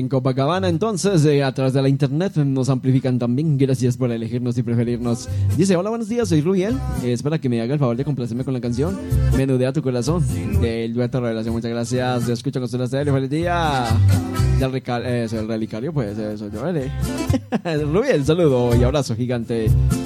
Copacabana. Entonces, a través de la internet nos amplifican también. Gracias por elegirnos y preferirnos. Dice, hola, buenos días, soy Rubiel. Espera que me haga el favor de complacerme con la canción Menudea tu corazón del dueto Revelación. Muchas gracias. Se escucha con ustedes. Feliz día. El relicario, pues eso yo veré. Rubiel, saludo y abrazo gigante